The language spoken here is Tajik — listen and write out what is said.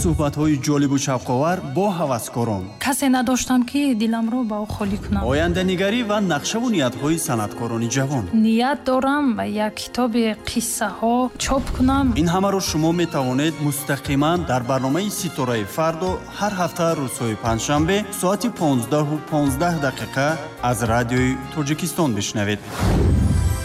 суҳбатҳои ҷолибу шавқовар бо ҳаваскорон. касе надоштам ки диламро ба ӯ холӣ кунам. оянданигарӣ ва нақшаву ниятҳои санъаткорони ҷавон. ният дорам як китоби қиссаҳо чоп кунам. ин ҳамаро шумо метавонед мустақиман дар барномаи ситораи фардо ҳар ҳафта рӯзҳои панҷшанбе соати 15:15 аз радиои Тоҷикистон бишнавед.